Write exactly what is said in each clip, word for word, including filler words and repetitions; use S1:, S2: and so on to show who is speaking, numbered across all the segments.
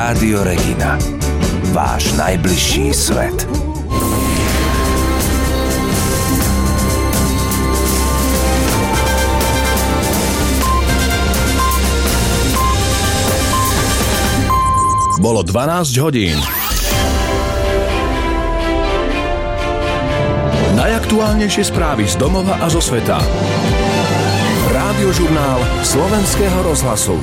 S1: Rádio Regina. Váš najbližší svet.
S2: Bolo dvanásť hodín. Najaktuálnejšie správy z domova a zo sveta. Rádiožurnál Slovenského rozhlasu.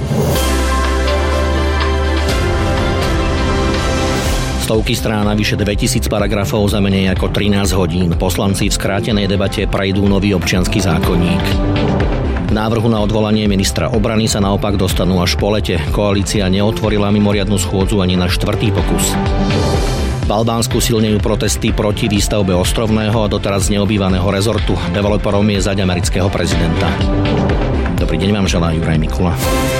S3: Stovky strán a vyše dvetisíc paragrafov za menej ako trinásť hodín. Poslanci v skrátenej debate prejdú nový občiansky zákonník. K návrhu na odvolanie ministra obrany sa naopak dostanú až po lete. Koalícia neotvorila mimoriadnu schôdzu ani na štvrtý pokus. V Albánsku silnejú protesty proti výstavbe ostrovného a doteraz neobývaného rezortu. Developerom je zaď amerického prezidenta. Dobrý deň vám želá Juraj Mikula.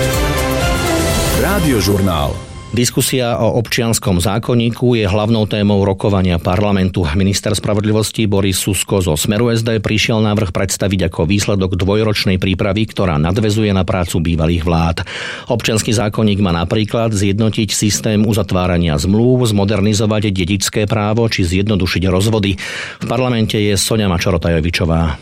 S2: Rádiožurnál.
S3: Diskusia o občianskom zákonníku je hlavnou témou rokovania parlamentu. Minister spravodlivosti Boris Susko zo Smeru es dé prišiel návrh predstaviť ako výsledok dvojročnej prípravy, ktorá nadväzuje na prácu bývalých vlád. Občiansky zákonník má napríklad zjednotiť systém uzatvárania zmlúv, zmodernizovať dedičské právo či zjednodušiť rozvody. V parlamente je Soňa Mačorotajovičová.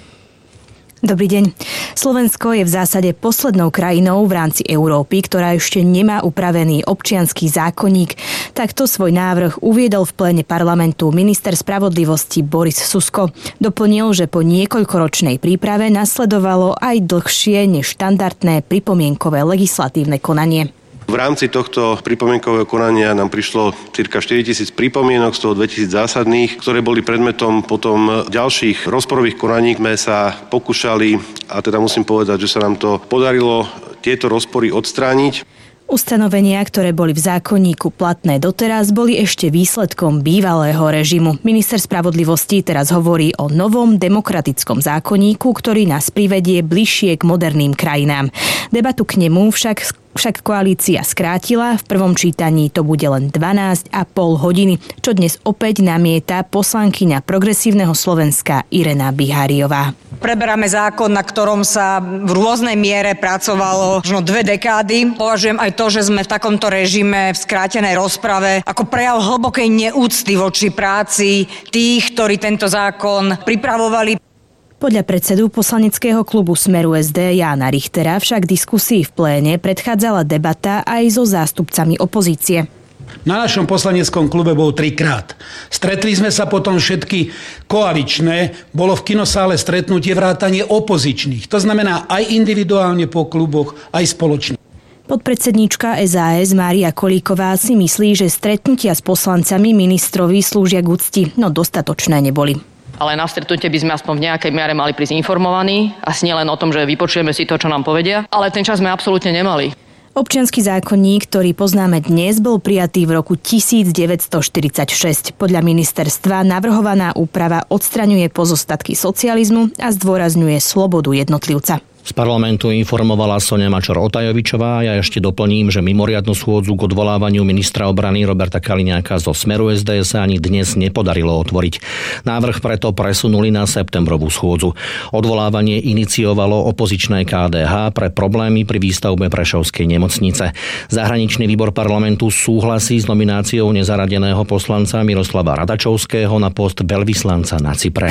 S4: Dobrý deň. Slovensko je v zásade poslednou krajinou v rámci Európy, ktorá ešte nemá upravený občiansky zákonník. Takto svoj návrh uviedol v pléne parlamentu minister spravodlivosti Boris Susko. Doplnil, že po niekoľkoročnej príprave nasledovalo aj dlhšie než štandardné pripomienkové legislatívne konanie.
S5: V rámci tohto pripomienkového konania nám prišlo cirka štyritisíc pripomienok, z toho dvetisíc zásadných, ktoré boli predmetom potom ďalších rozporových konaní. Sme sa pokúšali, a teda musím povedať, že sa nám to podarilo tieto rozpory odstrániť.
S4: Ustanovenia, ktoré boli v zákonníku platné doteraz, boli ešte výsledkom bývalého režimu. Minister spravodlivosti teraz hovorí o novom demokratickom zákonníku, ktorý nás privedie bližšie k moderným krajinám. Debatu k nemu však Však koalícia skrátila, v prvom čítaní to bude len dvanásť a pol hodiny, čo dnes opäť namieta poslankyňa Progresívneho Slovenska Irena Biháriová.
S6: Preberáme zákon, na ktorom sa v rôznej miere pracovalo možno dve dekády. Považujem aj to, že sme v takomto režime v skrátenej rozprave ako prejav hlbokej neúcty voči práci tých, ktorí tento zákon pripravovali.
S4: Podľa predsedu poslaneckého klubu Smeru es dé Jána Richtera však diskusii v pléne predchádzala debata aj so zástupcami opozície.
S7: Na našom poslaneckom klube bol trikrát. Stretli sme sa potom všetky koaličné, bolo v kinosále stretnutie vrátanie opozičných. To znamená aj individuálne po kluboch, aj spoločne.
S4: Podpredsedníčka es a es Mária Kolíková si myslí, že stretnutia s poslancami ministrovi slúžia k úcti, no dostatočné neboli.
S8: Ale na stretnutie by sme aspoň v nejakej miere mali prísť informovaní a nie len o tom, že vypočujeme si to, čo nám povedia, ale ten čas sme absolútne nemali.
S4: Občiansky zákonník, ktorý poznáme dnes, bol prijatý v roku devätnásťstoštyridsaťšesť. Podľa ministerstva navrhovaná úprava odstraňuje pozostatky socializmu a zdôrazňuje slobodu jednotlivca.
S3: Z parlamentu informovala Soňa Mačor-Otajovičová. Ja ešte doplním, že mimoriadnu schôdzu k odvolávaniu ministra obrany Roberta Kaliňáka zo Smeru es dé sa ani dnes nepodarilo otvoriť. Návrh preto presunuli na septembrovú schôdzu. Odvolávanie iniciovalo opozičné ká dé há pre problémy pri výstavbe Prešovskej nemocnice. Zahraničný výbor parlamentu súhlasí s nomináciou nezaradeného poslanca Miroslava Radačovského na post veľvyslanca na Cypre.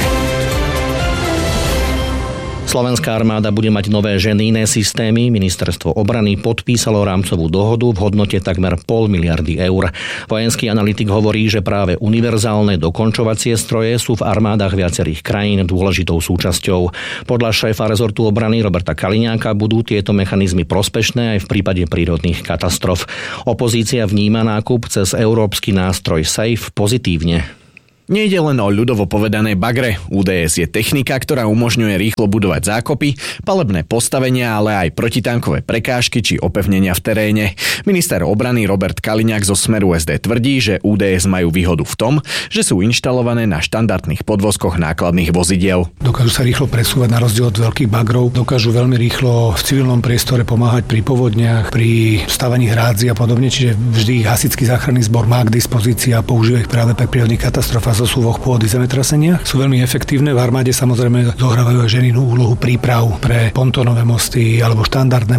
S3: Slovenská armáda bude mať nové ženijné systémy. Ministerstvo obrany podpísalo rámcovú dohodu v hodnote takmer pol miliardy eur. Vojenský analytik hovorí, že práve univerzálne dokončovacie stroje sú v armádach viacerých krajín dôležitou súčasťou. Podľa šéfa rezortu obrany Roberta Kaliňáka budú tieto mechanizmy prospešné aj v prípade prírodných katastrof. Opozícia vníma nákup cez európsky nástroj SAFE pozitívne.
S9: Nejde len o ľudovo povedané bagre. ú dé es je technika, ktorá umožňuje rýchlo budovať zákopy, palebné postavenia, ale aj protitankové prekážky či opevnenia v teréne. Minister obrany Robert Kaliňák zo Smeru es dé tvrdí, že ú dé es majú výhodu v tom, že sú inštalované na štandardných podvozkoch nákladných vozidiel.
S7: Dokážu sa rýchlo presúvať na rozdiel od veľkých bagrov, dokážu veľmi rýchlo v civilnom priestore pomáhať pri povodniach, pri stavaní hrádzi a podobne, čiže vždy hasičský záchranný zbor má k dispozícii a používa ich práve pri prírodných katastrofách. Zosúvoch pôdy, zemetrasenia. Sú veľmi efektívne. V armáde samozrejme zohrávajú aj ženinú úlohu príprav pre pontónové mosty alebo štandardné mosty.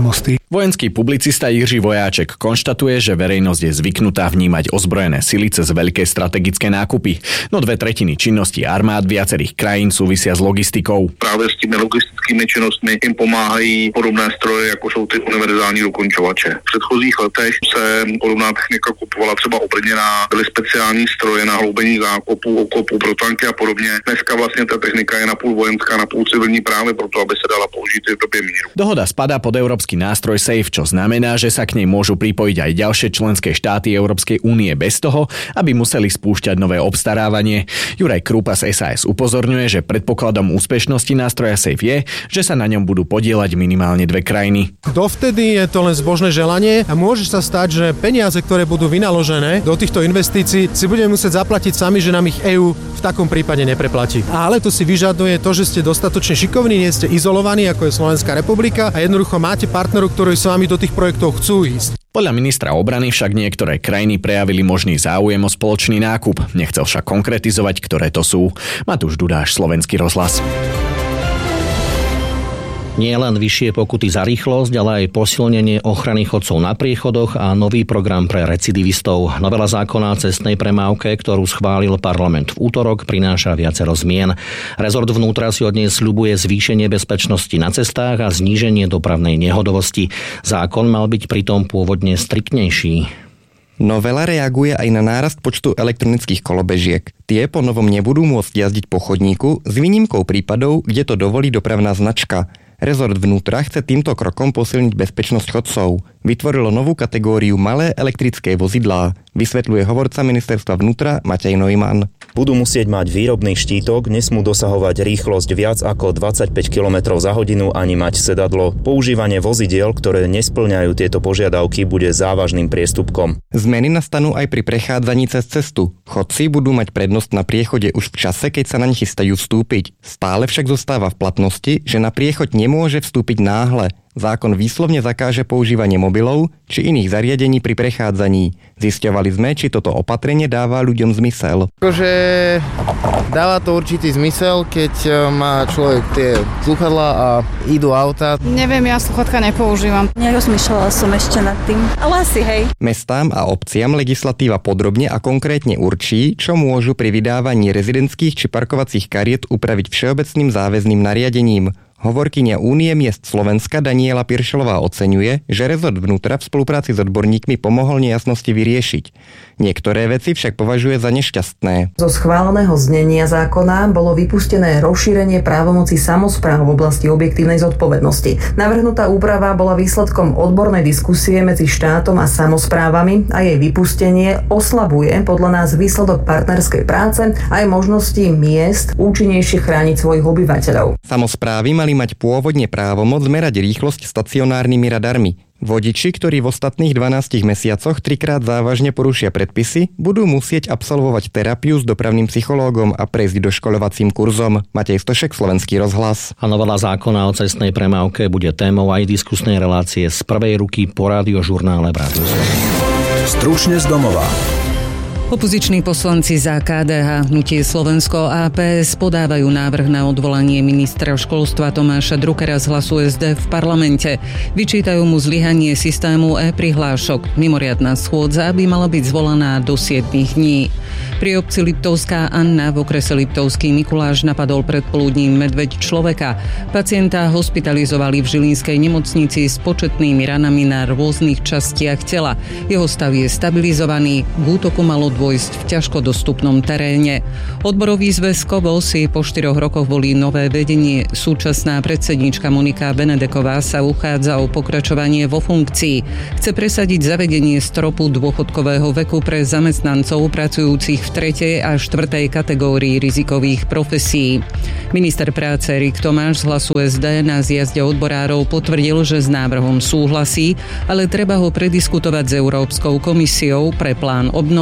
S9: Vojenský publicista Jiří Vojáček konštatuje, že verejnosť je zvyknutá vnímať ozbrojené sily cez veľké strategické nákupy, no dve tretiny činnosti armád viacerých krajín súvisia s logistikou.
S10: Právě s těmi logistickými činnostmi jim pomáhají podobné stroje, jako jsou ty univerzální dokončovače. V předchozích letech se podobná technika kupovala třeba obrněná, byly speciální stroje na hloubení zákopů, okopů pro tanky a podobně. Dneska vlastně ta technika je napůl vojenská, napůl civilní právě proto, aby se dala použít v době míru.
S9: Dohoda spadá pod európsky nástroj SAFE, čo znamená, že sa k nej môžu pripojiť aj ďalšie členské štáty Európskej únie bez toho, aby museli spúšťať nové obstarávanie. Juraj Krúpa z es a es upozorňuje, že predpokladom úspešnosti nástroja SAFE je, že sa na ňom budú podieľať minimálne dve krajiny.
S11: Dovtedy je to len zbožné želanie a môže sa stať, že peniaze, ktoré budú vynaložené do týchto investícií, si budeme musieť zaplatiť sami, že nám ich EÚ v takom prípade nepreplatí. Ale to si vyžaduje to, že ste dostatočne šikovní, nie ste izolovaní, ako je Slovenská republika, a jednoducho máte partnerov, ktorí s vami do tých projektov chcú ísť.
S9: Podľa ministra obrany však niektoré krajiny prejavili možný záujem o spoločný nákup. Nechcel však konkretizovať, ktoré to sú. Matúš Dudáš, Slovenský rozhlas.
S3: Nie len vyššie pokuty za rýchlosť, ale aj posilnenie ochrany chodcov na priechodoch a nový program pre recidivistov. Novela zákona o cestnej premávke, ktorú schválil parlament v útorok, prináša viacero zmien. Rezort vnútra si od nej sľubuje zvýšenie bezpečnosti na cestách a zníženie dopravnej nehodovosti. Zákon mal byť pritom pôvodne striktnejší.
S12: Novela reaguje aj na nárast počtu elektronických kolobežiek. Tie po novom nebudú môcť jazdiť po chodníku s výnimkou prípadov, kde to dovolí dopravná značka. Rezort vnútra chce týmto krokom posilniť bezpečnosť chodcov. Vytvorilo novú kategóriu malé elektrické vozidlá, vysvetľuje hovorca ministerstva vnútra Matej Neumann.
S13: Budú musieť mať výrobný štítok, nesmú dosahovať rýchlosť viac ako dvadsaťpäť kilometrov za hodinu ani mať sedadlo. Používanie vozidiel, ktoré nesplňajú tieto požiadavky, bude závažným priestupkom.
S12: Zmeny nastanú aj pri prechádzaní cez cestu. Chodci budú mať prednosť na priechode už v čase, keď sa naň chystajú vstúpiť. Stále však zostáva v platnosti, že na priechod nemôže vstúpiť náhle. Zákon výslovne zakáže používanie mobilov či iných zariadení pri prechádzaní. Zisťovali sme, či toto opatrenie dáva ľuďom zmysel.
S14: Akože dáva to určitý zmysel, keď má človek tie slúchadlá a idú auta.
S15: Neviem, ja slúchadka nepoužívam. Nerozmýšľala som ešte nad tým, ale asi hej.
S12: Mestám a obciam legislatíva podrobne a konkrétne určí, čo môžu pri vydávaní rezidentských či parkovacích kariet upraviť všeobecným záväzným nariadením. Hovorkyňa Únie miest Slovenska Daniela Piršelová oceňuje, že rezort vnútra v spolupráci s odborníkmi pomohol nejasnosti vyriešiť. Niektoré veci však považuje za nešťastné.
S16: Zo schváleného znenia zákona bolo vypustené rozšírenie právomocí samospráv v oblasti objektívnej zodpovednosti. Navrhnutá úprava bola výsledkom odbornej diskusie medzi štátom a samosprávami a jej vypustenie oslabuje podľa nás výsledok partnerskej práce a aj možnosti miest účinnejšie chrániť svojich obyvateľov.
S12: Samosprávy mali mať pôvodne právomoc merať rýchlosť stacionárnymi radarmi. Vodiči, ktorí v ostatných dvanástich mesiacoch trikrát závažne porušia predpisy, budú musieť absolvovať terapiu s dopravným psychológom a prejsť doškoľovacím kurzom. Matej Stošek, Slovenský rozhlas.
S3: A novela zákona o cestnej premávke bude témou aj diskusnej relácie z prvej ruky po rádiožurnále v Rádiu Slovensko.
S2: Stručne z domova.
S17: Opoziční poslanci za ká dé há, Hnutie Slovensko a pé es podávajú návrh na odvolanie ministra školstva Tomáša Druckera z Hlasu es dé v parlamente. Vyčítajú mu zlyhanie systému e-prihlášok. Mimoriadna schôdza by mala byť zvolaná do siedmich dní. Pri obci Liptovská Anna v okrese Liptovský Mikuláš napadol predpoludním medveď človeka. Pacienta hospitalizovali v Žilinskej nemocnici s početnými ranami na rôznych častiach tela. Jeho stav je stabilizovaný. K útoku malo dôjsť v ťažko dostupnom teréne. Odborový zväz Kovo si po štyroch rokoch volí nové vedenie. Súčasná predsedníčka Monika Benedeková sa uchádza o pokračovanie vo funkcii. Chce presadiť zavedenie stropu dôchodkového veku pre zamestnancov pracujúcich v tretej a štvrtej kategórii rizikových profesí. Minister práce Erik Tomáš z Hlasu es dé na zjazde odborárov potvrdil, že s návrhom súhlasí, ale treba ho prediskutovať s Európskou komisiou pre plán obnovy a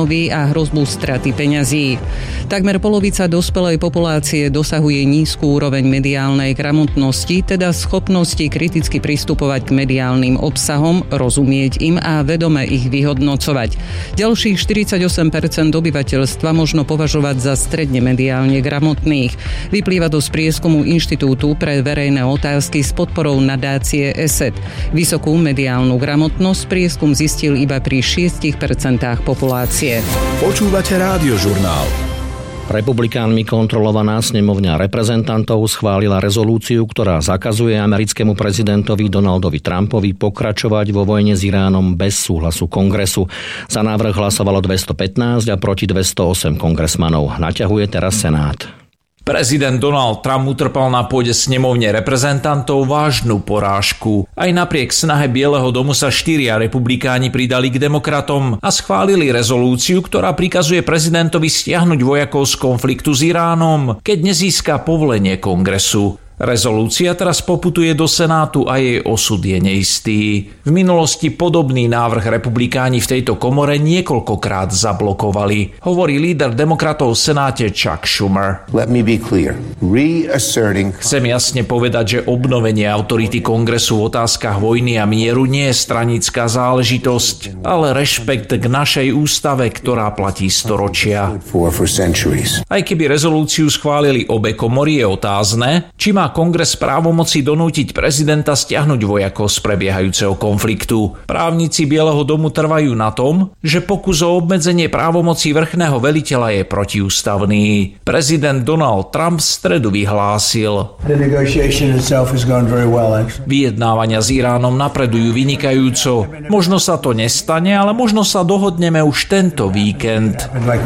S17: a hrozbu straty peňazí. Takmer polovica dospelej populácie dosahuje nízku úroveň mediálnej gramotnosti, teda schopnosti kriticky pristupovať k mediálnym obsahom, rozumieť im a vedome ich vyhodnocovať. Ďalších štyridsaťosem percent obyvateľstva možno považovať za stredne mediálne gramotných. Vyplýva to z prieskumu Inštitútu pre verejné otázky s podporou nadácie E S E T. Vysokú mediálnu gramotnosť prieskum zistil iba pri šesť percent populácie.
S2: Počúvate Rádiožurnál.
S3: Republikánmi kontrolovaná snemovňa reprezentantov schválila rezolúciu, ktorá zakazuje americkému prezidentovi Donaldovi Trumpovi pokračovať vo vojne s Iránom bez súhlasu kongresu. Za návrh hlasovalo dvestopätnásť a proti dvestoosem kongresmanov. Naťahuje teraz Senát.
S18: Prezident Donald Trump utrpel na pôde snemovne reprezentantov vážnu porážku. Aj napriek snahe Bieleho domu sa štyria republikáni pridali k demokratom a schválili rezolúciu, ktorá prikazuje prezidentovi stiahnuť vojakov z konfliktu s Iránom, keď nezíska povolenie kongresu. Rezolúcia teraz poputuje do Senátu a jej osud je neistý. V minulosti podobný návrh republikáni v tejto komore niekoľkokrát zablokovali, hovorí líder demokratov v Senáte Chuck Schumer.
S19: Let me be clear. Reasserting...
S18: Chcem jasne povedať, že obnovenie autority kongresu v otázkach vojny a mieru nie je stranická záležitosť, ale rešpekt k našej ústave, ktorá platí storočia. Aj keby rezolúciu schválili obe komory, je otázne, či má kongres právomoci donútiť prezidenta stiahnuť vojakov z prebiehajúceho konfliktu. Právnici Bieleho domu trvajú na tom, že pokus o obmedzenie právomocí vrchného veliteľa je protiústavný. Prezident Donald Trump v stredu vyhlásil: Vyjednávania s Iránom napredujú vynikajúco. Možno sa to nestane, ale možno sa dohodneme už tento víkend.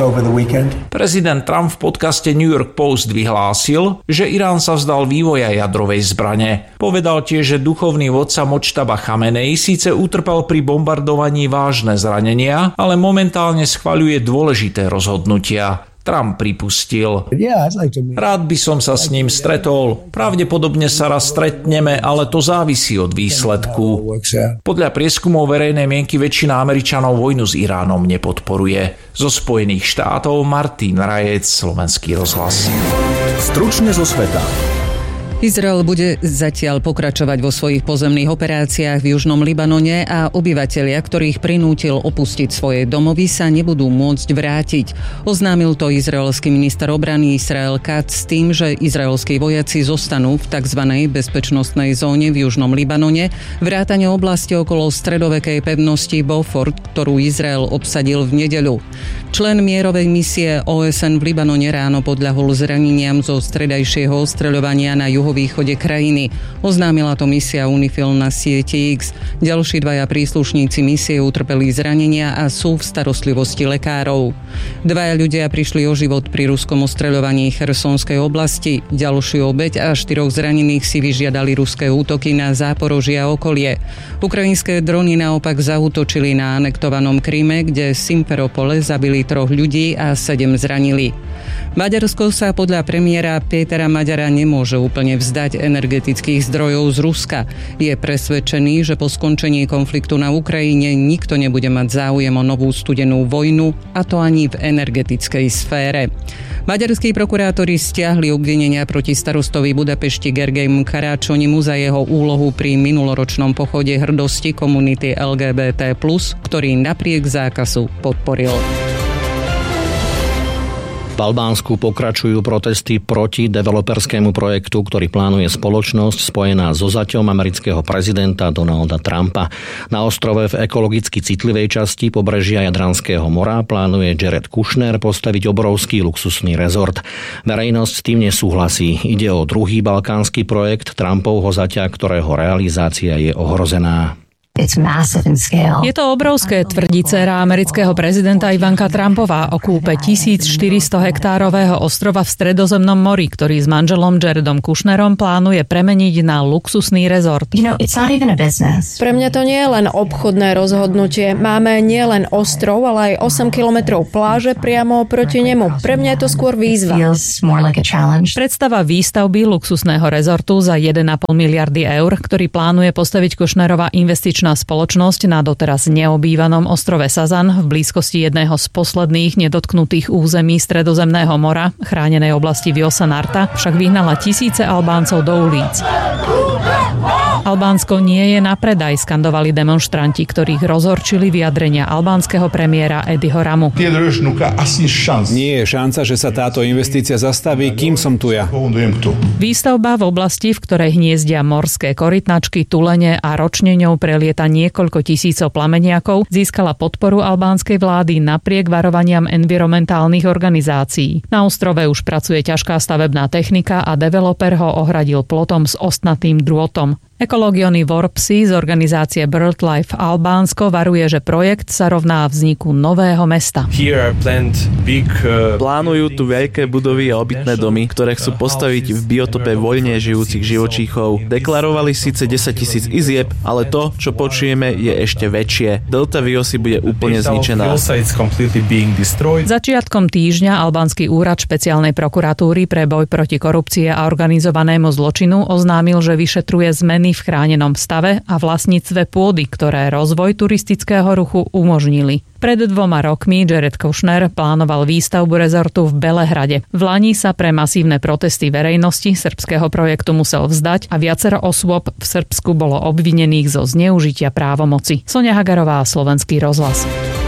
S18: Prezident Trump v podcaste New York Post vyhlásil, že Irán sa vzdal vývoja jadrovej zbrane. Povedal tiež, že duchovný vodca Močtaba Chamenei síce utrpel pri bombardovaní vážne zranenia, ale momentálne schvaľuje dôležité rozhodnutia. Trump pripustil: Rád by som sa s ním stretol. Pravdepodobne sa raz stretneme, ale to závisí od výsledku. Podľa prieskumov verejnej mienky väčšina Američanov vojnu s Iránom nepodporuje. Zo Spojených štátov Martin Rajec, Slovenský rozhlas.
S2: Stručne zo sveta.
S17: Izrael bude zatiaľ pokračovať vo svojich pozemných operáciách v južnom Libanone a obyvatelia, ktorých prinútil opustiť svoje domovy, sa nebudú môcť vrátiť. Oznámil to izraelský minister obrany Israel Katz s tým, že izraelskí vojaci zostanú v tzv. Bezpečnostnej zóne v južnom Libanone, vrátane oblasti okolo stredovekej pevnosti Beaufort, ktorú Izrael obsadil v nedeľu. Člen mierovej misie O S N v Libanone ráno podľahol zraneniam zo stredajšieho ostreľovania na juho východe krajiny. Oznámila to misia UNIFIL na sieti X. Ďalší dvaja príslušníci misie utrpeli zranenia a sú v starostlivosti lekárov. Dvaja ľudia prišli o život pri ruskom ostreľovaní Chersonskej oblasti. Ďalšiu obeť a štyroch zranených si vyžiadali ruské útoky na Záporožie a okolie. Ukrajinské drony naopak zaútočili na anektovanom Kryme, kde Simferopole zabili troch ľudí a sedem zranili. Maďarsko sa podľa premiéra Pétera Maďara nemôže úplne vzdať energetických zdrojov z Ruska. Je presvedčený, že po skončení konfliktu na Ukrajine nikto nebude mať záujem o novú studenú vojnu, a to ani v energetickej sfére. Maďarskí prokurátori stiahli obvinenia proti starostovi Budapešti Gergelymu Karácsonyimu za jeho úlohu pri minuloročnom pochode hrdosti komunity L G B T plus, ktorý napriek zákazu podporil.
S3: V Albánsku pokračujú protesty proti developerskému projektu, ktorý plánuje spoločnosť spojená so zaťom amerického prezidenta Donalda Trumpa. Na ostrove v ekologicky citlivej časti pobrežia Jadranského mora plánuje Jared Kushner postaviť obrovský luxusný rezort. Verejnosť s tým nesúhlasí. Ide o druhý balkánsky projekt Trumpovho zaťa, ktorého realizácia je ohrozená.
S20: Je to obrovské, tvrdí dcéra amerického prezidenta Ivanka Trumpová o kúpe tisícštyristo hektárového ostrova v Stredozemnom mori, ktorý s manželom Jaredom Kushnerom plánuje premeniť na luxusný rezort.
S21: Pre mňa to nie je len obchodné rozhodnutie. Máme nie len ostrov, ale aj osem kilometrov pláže priamo oproti nemu. Pre mňa je to skôr výzva.
S20: Predstava výstavby luxusného rezortu za jeden a pol miliardy eur, ktorý plánuje postaviť Kushnerova investičná tradičná spoločnosť na doteraz neobývanom ostrove Sazan v blízkosti jedného z posledných nedotknutých území Stredozemného mora, chránenej oblasti Viosa Narta, však vyhnala tisíce Albáncov do ulic. Albánsko nie je na predaj, skandovali demonštranti, ktorých rozhorčili vyjadrenia albánskeho premiéra Ediho Ramu.
S1: Nie je šanca, že sa táto investícia zastaví, kým som tu ja.
S20: Výstavba v oblasti, v ktorej hniezdia morské korytnačky, tulene a ročne ňou prelieta niekoľko tisícov plameniakov, získala podporu albánskej vlády napriek varovaniam environmentálnych organizácií. Na ostrove už pracuje ťažká stavebná technika a developer ho ohradil plotom s ostnatým drôtom. Ekológiony Vorpsi z organizácie BirdLife Albánsko varuje, že projekt sa rovná vzniku nového mesta.
S22: Big, uh... Plánujú tu veľké budovy a obytné domy, ktoré chcú postaviť v biotope voľne žijúcich živočíchov. Deklarovali síce desaťtisíc izieb, ale to, čo počujeme, je ešte väčšie. Delta Viosy bude úplne zničená.
S20: Začiatkom týždňa albánsky úrad špeciálnej prokuratúry pre boj proti korupcii a organizovanému zločinu oznámil, že vyšetruje zmeny v chránenom stave a vlastníctve pôdy, ktoré rozvoj turistického ruchu umožnili. Pred dvoma rokmi Jared Kushner plánoval výstavbu rezortu v Belehrade. V lani sa pre masívne protesty verejnosti srbského projektu musel vzdať a viacero osôb v Srbsku bolo obvinených zo zneužitia právomoci. Soňa Hagarová, Slovenský rozhlas.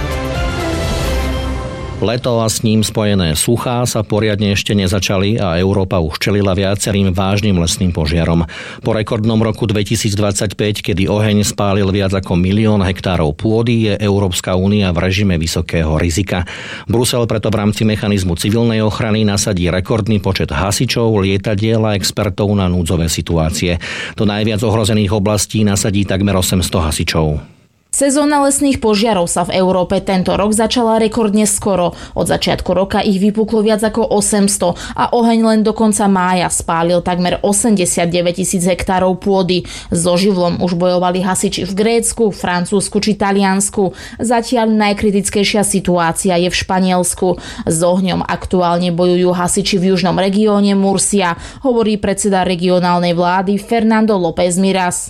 S3: Leto a s ním spojené suchá sa poriadne ešte nezačali a Európa už čelila viacerým vážnym lesným požiarom. Po rekordnom roku dvetisícdvadsaťpäť, kedy oheň spálil viac ako milión hektárov pôdy, je Európska únia v režime vysokého rizika. Brusel preto v rámci mechanizmu civilnej ochrany nasadí rekordný počet hasičov, lietadiel a expertov na núdzové situácie. Do najviac ohrozených oblastí nasadí takmer osemsto hasičov.
S23: Sezóna lesných požiarov sa v Európe tento rok začala rekordne skoro. Od začiatku roka ich vypuklo viac ako osemsto a oheň len do konca mája spálil takmer osemdesiatdeväť tisíc hektárov pôdy. So živlom už bojovali hasiči v Grécku, Francúzsku či Taliansku. Zatiaľ najkritickejšia situácia je v Španielsku. S ohňom aktuálne bojujú hasiči v južnom regióne Murcia, hovorí predseda regionálnej vlády Fernando López Miras.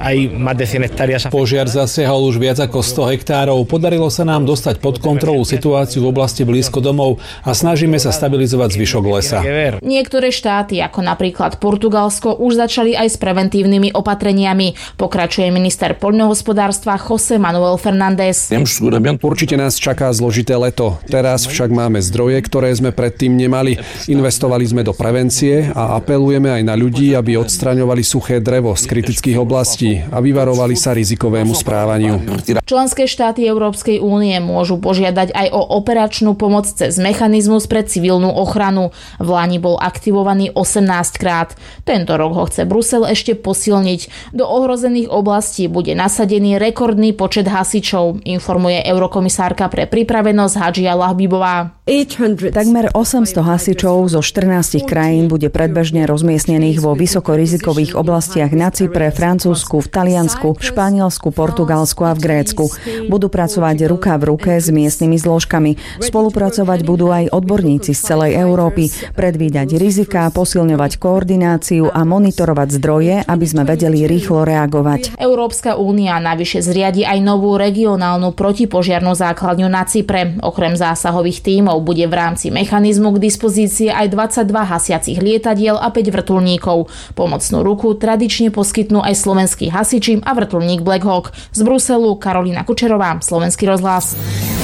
S1: Požiar zasiahol už viac ako sto hektárov. Podarilo sa nám dostať pod kontrolu situáciu v oblasti blízko domov a snažíme sa stabilizovať zvyšok lesa.
S23: Niektoré štáty, ako napríklad Portugalsko, už začali aj s preventívnymi opatreniami. Pokračuje minister poľnohospodárstva José Manuel Fernández.
S1: Určite nás čaká zložité leto. Teraz však máme zdroje, ktoré sme predtým nemali. Investovali sme do prevencie a apelujeme aj na ľudí, aby odstraňovali suché drevo z kritických oblastí a vyvarovali sa rizikovému správaniu.
S23: Členské štáty Európskej únie môžu požiadať aj o operačnú pomoc cez mechanizmus pre civilnú ochranu. V lani bol aktivovaný osemnásť krát. Tento rok ho chce Brusel ešte posilniť. Do ohrozených oblastí bude nasadený rekordný počet hasičov, informuje eurokomisárka pre pripravenosť Hadžia Lahbibová.
S24: Takmer osemsto hasičov zo štrnástich krajín bude predbežne rozmiestnených vo vysokorizikových oblastiach na Cypre, Francúzsku, v Taliansku, v Španielsku, Portugalsku a v Grécku. Budú pracovať ruka v ruke s miestnymi zložkami. Spolupracovať budú aj odborníci z celej Európy, predvídať riziká, posilňovať koordináciu a monitorovať zdroje, aby sme vedeli rýchlo reagovať.
S23: Európska únia navyše zriadi aj novú regionálnu protipožiarnu základňu na Cypre. Okrem zásahových tímov bude v rámci mechanizmu k dispozícii aj dvadsaťdva hasiacich lietadiel a päť vrtuľníkov. Pomocnú ruku tradične poskytnú aj slovenskí hasiči a vrtuľník Black Hawk. Z Bruselu Karolína Kučerová, Slovenský rozhlas.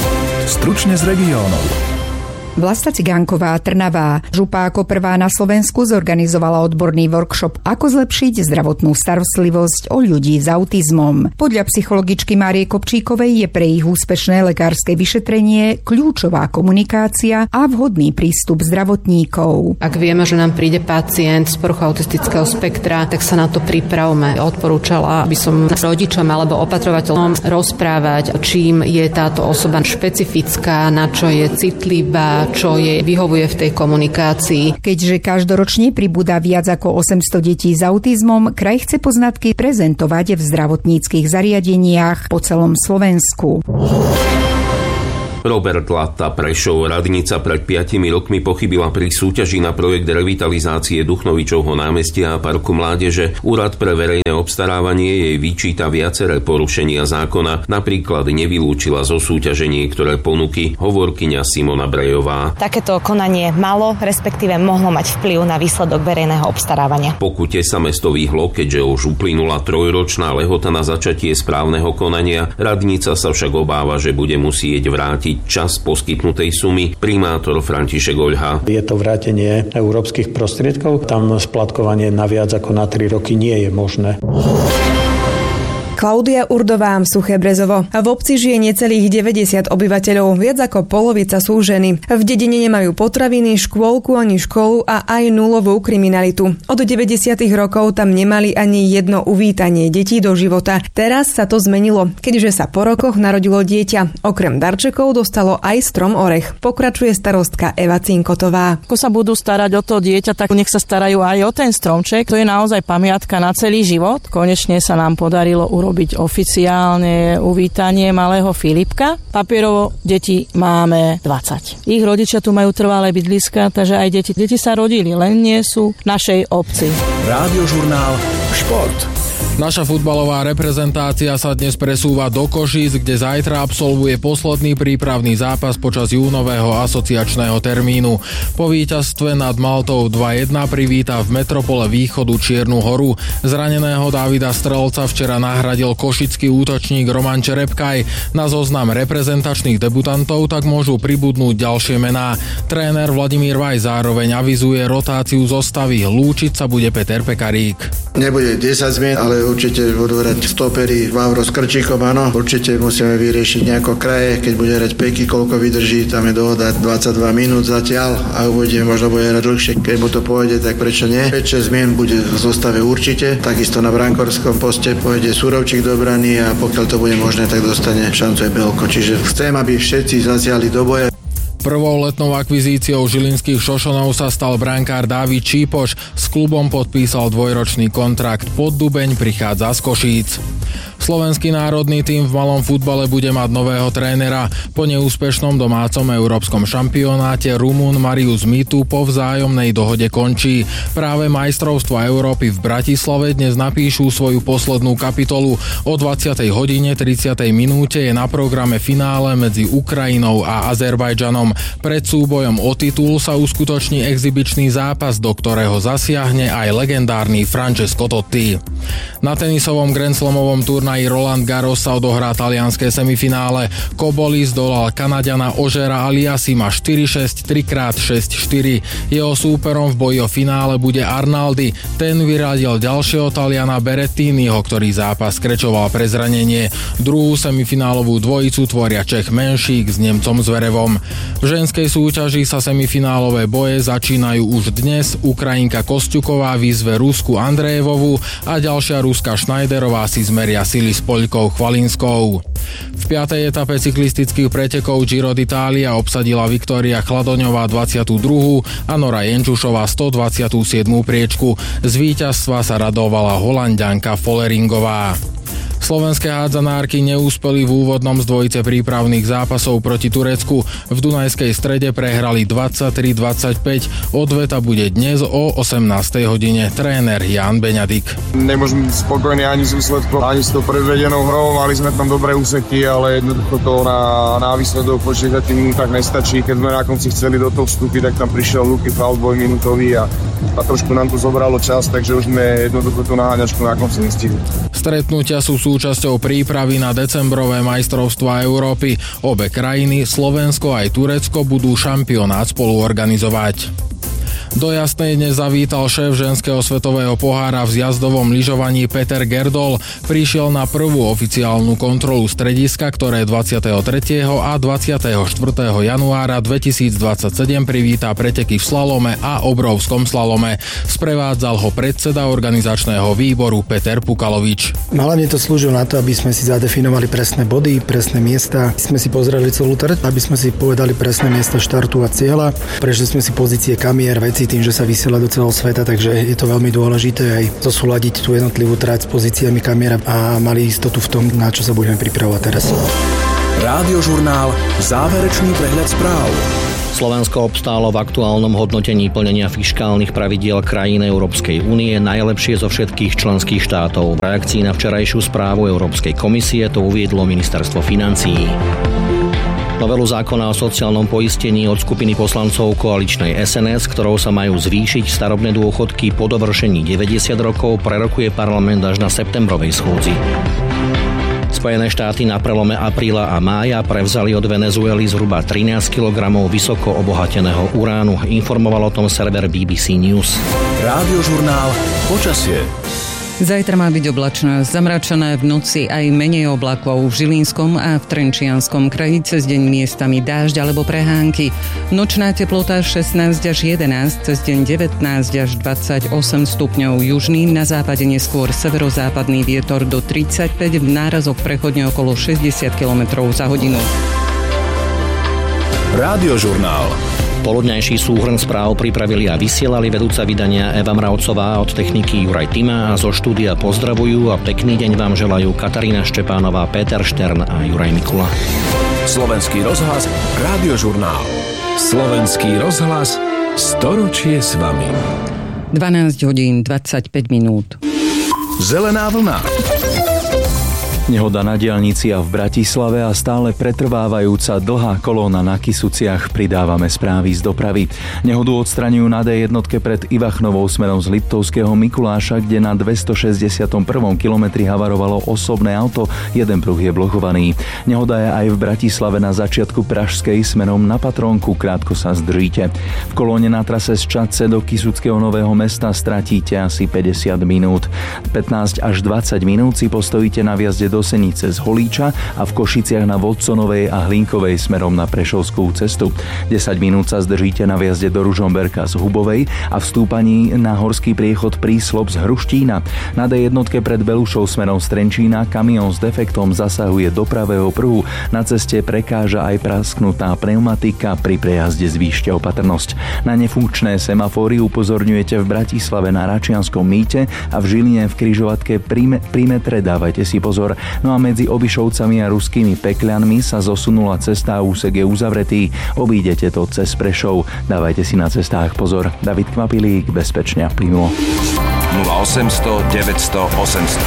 S2: Stručne z regiónov.
S25: Vlasta Cigánková, Trnava. Župa ako prvá na Slovensku zorganizovala odborný workshop Ako zlepšiť zdravotnú starostlivosť o ľudí s autizmom. Podľa psychologičky Márie Kopčíkovej je pre ich úspešné lekárske vyšetrenie kľúčová komunikácia a vhodný prístup zdravotníkov.
S26: Ak vieme, že nám príde pacient z poruchou autistického spektra, tak sa na to pripravme. Odporúčala, aby som rodičom alebo opatrovateľom rozprávať, čím je táto osoba špecifická, na čo je citlivá, čo jej vyhovuje v tej komunikácii.
S25: Keďže každoročne pribúda viac ako osemsto detí s autizmom, kraj chce poznatky prezentovať v zdravotníckych zariadeniach po celom Slovensku.
S4: Robert Latta, Prešov. Radnica pred piatimi rokmi pochybila pri súťaži na projekt revitalizácie Duchnovičovho námestia a parku mládeže. Úrad pre verejné obstarávanie jej vyčíta viaceré porušenia zákona, napríklad nevylúčila zo súťaže niektoré ponuky, hovorkyňa Simona Brejová.
S5: Takéto konanie malo, respektíve mohlo mať vplyv na výsledok verejného obstarávania.
S4: Pokute sa mesto vyhlo, keďže už uplynula trojročná lehota na začatie správneho konania. Radnica sa však obáva, že bude musieť vrátiť čas poskytnutej sumy. Primátor František Oľha.
S6: Je to vrátenie európskych prostriedkov. Tam splatkovanie na viac ako na tri roky nie je možné.
S7: Klaudia Urdová, Suché Brezovo. V obci žije necelých deväťdesiat obyvateľov, viac ako polovica sú ženy. V dedine nemajú potraviny, škôlku ani školu a aj nulovú kriminalitu. Od deväťdesiatych rokov tam nemali ani jedno uvítanie detí do života. Teraz sa to zmenilo, keďže sa po rokoch narodilo dieťa. Okrem darčekov dostalo aj strom orech. Pokračuje starostka Eva Cinkotová.
S8: Ako sa budú starať o to dieťa, tak nech sa starajú aj o ten stromček. To je naozaj pamiatka na celý život. Konečne sa nám podarilo urobiť byť oficiálne uvítanie malého Filipka. Papierovo deti máme dvadsať. Ich rodičia tu majú trvalé bydliska, takže aj deti. Deti sa rodili, len nie sú v našej obci.
S2: Rádiožurnál Šport.
S10: Naša futbalová reprezentácia sa dnes presúva do Košíc, kde zajtra absolvuje posledný prípravný zápas počas júnového asociačného termínu. Po víťazstve nad Maltou dva jedna privíta v metropole Východu Čiernu Horu. Zraneného Davida Strelca včera nahradil košický útočník Roman Čerepkaj. Na zoznam reprezentačných debutantov tak môžu pribudnúť ďalšie mená. Tréner Vladimír Vaj zároveň avizuje rotáciu zostavy. Lúčiť sa bude Peter Pekarík.
S27: Nebude desať zmien, ale určite budú hrať stopery Vavro s Krčíkom, áno. Určite musíme vyriešiť nejako kraje, keď bude hrať Peky, koľko vydrží, tam je dohoda dvadsaťdva minút zatiaľ a uvidíme, možno bude hrať dlhšie. Keď mu to pôjde, tak prečo nie? päť šesť zmien bude v zostave určite, takisto na brankorskom poste pôjde Surovčík do brany a pokiaľ to bude možné, tak dostane šancu aj Belko. Čiže chcem, aby všetci zasiahli do boja.
S10: Prvou letnou akvizíciou žilinských Šošonov sa stal brankár Dávid Čípoš. S klubom podpísal dvojročný kontrakt. Poddubeň prichádza z Košíc. Slovenský národný tím v malom futbale bude mať nového trénera. Po neúspešnom domácom európskom šampionáte Rumún Marius Mitu po vzájomnej dohode končí. Práve majstrovstva Európy v Bratislave dnes napíšu svoju poslednú kapitolu. O dvadsiatej hodine tridsiatej minúte je na programe finále medzi Ukrajinou a Azerbajdžanom. Pred súbojom o titul sa uskutoční exibičný zápas, do ktorého zasiahne aj legendárny Francesco Totti. Na tenisovom Grand Slamovom turnaji Roland Garros sa odohrá talianske semifinále. Koboli zdolal Kanaďana Ožera Aliasima štyri šesť, tri krát šesť štyri. Jeho súperom v boji o finále bude Arnaldi. Ten vyradil ďalšieho Taliana Berettiniho, ktorý zápas skrečoval pre zranenie. Druhú semifinálovú dvojicu tvoria Čech Menšík s Nemcom Zverevom. V ženskej súťaži sa semifinálové boje začínajú už dnes. Ukrajinka Kosťuková vyzve Rusku Andrejevovu a ďalšia Ruska Schneiderová si zmeria sily s Poľkou Chvalinskou. V piatej etape cyklistických pretekov Giro d'Italia obsadila Viktória Chladoňová dvadsiatu druhú a Nora Jenčušová stodvadsiatu siedmu priečku. Z víťazstva sa radovala Holanďanka Folleringová. Slovenské hádzanárky neúspeli v úvodnom z dvojice prípravných zápasov proti Turecku. V Dunajskej Strede prehrali dvadsaťtri dvadsaťpäť. Odveta bude dnes o osemnástej hodine. Tréner Ján Beňadik.
S28: Nemôžem byť spokojný ani s výsledkom, ani s tou predvedenou hrou. Mali sme tam dobré úseky, ale jednoducho to na, na výsledok po šesťdesiatich minútach nestačí. Keď sme na konci chceli do toho vstúpiť, tak tam prišiel Luky faul dvojminútový a, a trošku nám to zobralo čas, takže už sme jednoducho tú naháňačku na konci nestihli.
S10: Stretnutia sú súčasťou prípravy na decembrové majstrovstvá Európy. Obe krajiny, Slovensko aj Turecko, budú šampionát spolu organizovať. Do Jasnej dnes zavítal šéf ženského svetového pohára v zjazdovom lyžovaní Peter Gerdol. Prišiel na prvú oficiálnu kontrolu strediska, ktoré dvadsiateho tretieho a dvadsiateho štvrtého januára dvetisícdvadsaťsedem privítá preteky v slalome a obrovskom slalome. Sprevádzal ho predseda organizačného výboru Peter Pukalovič.
S29: Hlavne to slúžilo na to, aby sme si zadefinovali presné body, presné miesta. Sme si pozreli celú trať, aby sme si povedali presné miesta štartu a cieľa. Prešli sme si pozície kamier, veci tým, že sa vysiela do celého sveta, takže je to veľmi dôležité aj zosúladiť tú jednotlivú trať s pozíciami kamiera a mali istotu v tom, na čo sa budeme pripravovať teraz.
S2: Rádiožurnál Záverečný prehľad správ.
S3: Slovensko obstálo v aktuálnom hodnotení plnenia fiškálnych pravidiel krajín Európskej únie najlepšie zo všetkých členských štátov. V reakcii na včerajšiu správu Európskej komisie to uviedlo ministerstvo financií. Novelu zákona o sociálnom poistení od skupiny poslancov koaličnej es en es, ktorou sa majú zvýšiť starobné dôchodky po dovršení deväťdesiat rokov, prerokuje parlament až na septembrovej schôdzi. Spojené štáty na prelome apríla a mája prevzali od Venezuely zhruba trinásť kilogramov vysoko obohateného uránu. Informoval o tom server bé bé cé News.
S2: Rádiožurnál Počasie.
S17: Zajtra má byť oblačno, zamračené, v noci aj menej oblakov v Žilinskom a v Trenčianskom kraji, cez deň miestami dážď alebo prehánky. Nočná teplota šestnásť až jedenásť, cez deň devätnásť až dvadsaťosem stupňov, južný, na západe neskôr severozápadný vietor do tridsaťpäť, v nárazoch prechodne okolo šesťdesiat kilometrov za hodinu.
S2: Rádiožurnál.
S3: Poludňajší súhrn správ pripravili a vysielali vedúca vydania Eva Mravcová, od techniky Juraj Tima, a zo štúdia pozdravujú a pekný deň vám želajú Katarína Štepánová, Peter Štern a Juraj Mikula.
S2: Slovenský rozhlas, Rádiožurnál. Slovenský rozhlas, storočie s vami.
S17: dvanásť hodín dvadsaťpäť minút.
S2: Zelená vlna.
S9: Nehoda na diaľnici a v Bratislave a stále pretrvávajúca dlhá kolóna na Kysuciach. Pridávame správy z dopravy. Nehodu odstraňujú na dé jedna pred Ivachnovou smerom z Liptovského Mikuláša, kde na dvestošesťdesiatom prvom kilometri havarovalo osobné auto. Jeden pruh je blokovaný. Nehoda je aj v Bratislave na začiatku Pražskej smerom na Patrónku. Krátko sa zdržíte. V kolóne na trase z Čadce do Kysuckého Nového Mesta stratíte asi päťdesiat minút. pätnásť až dvadsať minút si postojíte na viazde do Senice z Holíča a v Košiciach na Vodconovej a Hlinkovej smerom na Prešovskú cestu. desať minút sa zdržíte na viazde do Ružomberka z Hubovej a v stúpaní na horský priechod Príslop z Hruštína. Na dé jedna pred Belušou smerom z Trenčína kamión s defektom zasahuje do pravého pruhu. Na ceste prekáža aj prasknutá pneumatika, pri prejazde zvýšte opatrnosť. Na nefunkčné semafóry upozorňujete v Bratislave na Račianskom mýte a v Žiline v križovatke pri, pri metre dávajte si pozor. No a medzi Obišovcami a Ruskými Pekľanmi sa zosunula cesta a úsek je uzavretý. Obídete to cez Prešov. Dávajte si na cestách pozor. David Kvapilík, bezpečne a plynulo.
S2: nula osemsto deväťsto osemsto.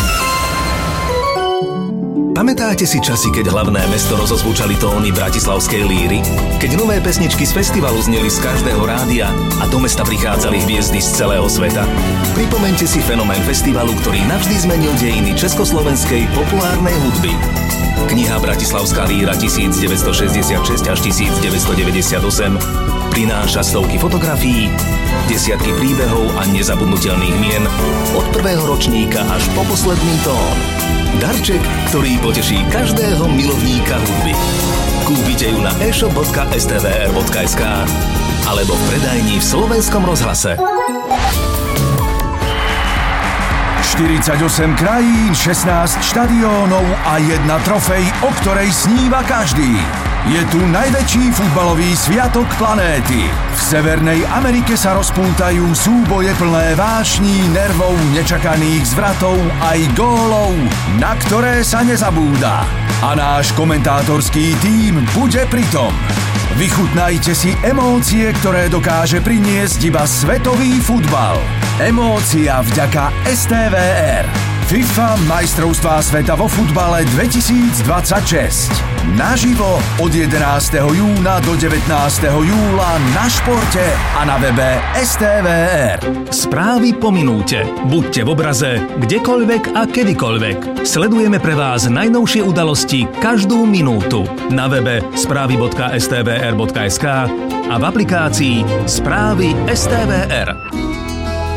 S2: Pamätáte si časy, keď hlavné mesto rozozvučali tóny bratislavskej líry? Keď nové pesničky z festivalu zneli z každého rádia a do mesta prichádzali hviezdy z celého sveta? Pripomeňte si fenomén festivalu, ktorý navždy zmenil dejiny československej populárnej hudby. Kniha Bratislavská líra devätnásťstošesťdesiatšesť až devätnásťstodeväťdesiatosem prináša stovky fotografií, desiatky príbehov a nezabudnutelných mien od prvého ročníka až po posledný tón. Darček, ktorý poteší každého milovníka hudby. Kúpite ju na e shop bodka es té vé er bodka es ká alebo v predajni v Slovenskom rozhlase.
S11: štyridsaťosem krajín, šestnásť štadiónov a jedna trofej, o ktorej sníva každý. Je tu najväčší futbalový sviatok planéty. V Severnej Amerike sa rozpútajú súboje plné vášní, nervov, nečakaných zvratov aj gólov, na ktoré sa nezabúda. A náš komentátorský tím bude pritom. Vychutnajte si emócie, ktoré dokáže priniesť iba svetový futbal. Emócia vďaka es té vé er. FIFA majstrovstvá sveta vo futbale dvetisícdvadsaťšesť. Naživo od jedenásteho júna do devätnásteho júla na Športe a na webe es té vé er.
S2: Správy po minúte. Buďte v obraze, kdekoľvek a kedykoľvek. Sledujeme pre vás najnovšie udalosti každú minútu. Na webe správy bodka es té vé er bodka es ká a v aplikácii Správy es té vé er.